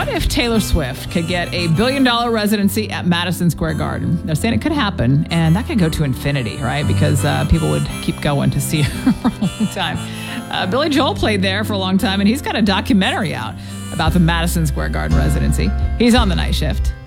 What if Taylor Swift could get a $1 billion residency at Madison Square Garden? They're saying it could happen, and that could go to infinity, right? Because people would keep going to see her for a long time. Billy Joel played there for a long time, and he's got a documentary out about the Madison Square Garden residency. He's on the night shift.